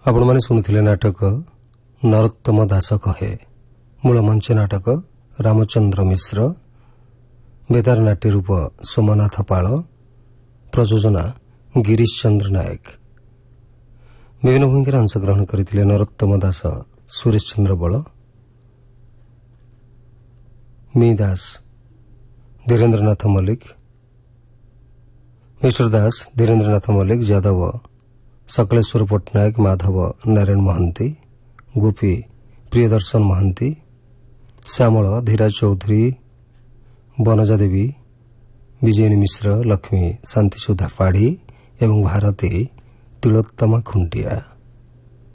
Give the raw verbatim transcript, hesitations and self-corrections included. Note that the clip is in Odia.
ଆପଣମାନେ ଶୁଣିଥିଲେ ନାଟକ ନରୋତ୍ତମ ଦାସ କହେ। ମୂଳ ମଞ୍ଚ ନାଟକ ରାମଚନ୍ଦ୍ର ମିଶ୍ର, ବେତାର ନାଟ୍ୟ ରୂପ ସୋମନାଥ ପାଳ, ପ୍ରଯୋଜନା ଗିରିଶ ଚନ୍ଦ୍ର ନାୟକ। ବିଭିନ୍ନ ଭୂମିକାରେ ଅଂଶଗ୍ରହଣ କରିଥିଲେ ନରୋତ୍ତମ ଦାସ, ସୁରେଶ ଚନ୍ଦ୍ର ବଳ, ମି ଦାସ, ଧୀରେନ୍ଦ୍ରନାଥ ମଲ୍ଲିକ, ମିଶ୍ର ଦାସ, ଧୀରେନ୍ଦ୍ରନାଥ ମଲ୍ଲିକ, ଯାଦବ ସକଳେଶ୍ୱର ପଟ୍ଟନାୟକ, ମାଧବ ନାରାୟଣ ମହାନ୍ତି, ଗୋପୀ ପ୍ରିୟଦର୍ଶନ ମହାନ୍ତି, ଶ୍ୟାମଳ ଧୀରାଜ ଚୌଧୁରୀ, ବନଜା ଦେବୀ, ବିଜୟିନୀ ମିଶ୍ର, ଲକ୍ଷ୍ମୀ ଶାନ୍ତିସୁଧା ପାଢ଼ୀ ଏବଂ ଭାରତୀ ତିଳୋତ୍ତମା ଖୁଣ୍ଟିଆ।